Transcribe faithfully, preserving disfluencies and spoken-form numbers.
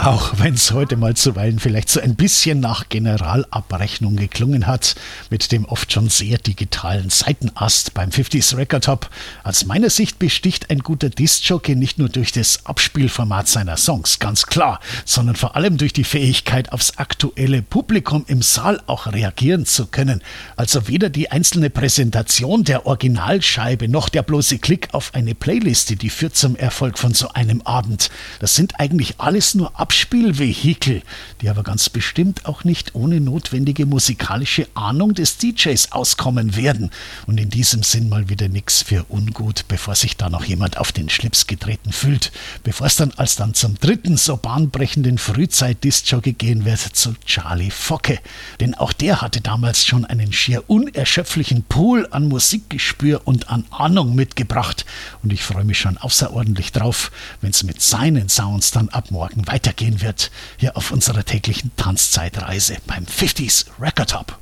Auch wenn es heute mal zuweilen vielleicht so ein bisschen nach Generalabrechnung geklungen hat, mit dem oft schon sehr digitalen Seitenast beim fünfziger Record Top. Aus meiner Sicht besticht ein guter Diskjockey nicht nur durch das Abspielformat seiner Songs, ganz klar, sondern vor allem durch die Fähigkeit, aufs aktuelle Publikum im Saal auch reagieren zu können. Also weder die einzelne Präsentation der Originalscheibe noch der bloße Klick auf eine Playliste, die führt zum Erfolg von so einem Abend. Das sind eigentlich alles nur Abspielvehikel, die aber ganz bestimmt auch nicht ohne notwendige musikalische Ahnung des D Js auskommen werden. Und in diesem Sinn mal wieder nix für ungut, bevor sich da noch jemand auf den Schlips getreten fühlt. Bevor es dann als dann zum dritten so bahnbrechenden Frühzeit-Disc-Jockey gehen wird, zu Charlie Focke. Denn auch der hatte damals schon einen schier unerschöpflichen Pool an Musikgespür und an Ahnung mitgebracht. Und ich freue mich schon außerordentlich drauf, wenn es mit seinen Sounds dann ab morgen weitergeht. Gehen wird hier auf unserer täglichen Tanzzeitreise beim fünfziger Record Top.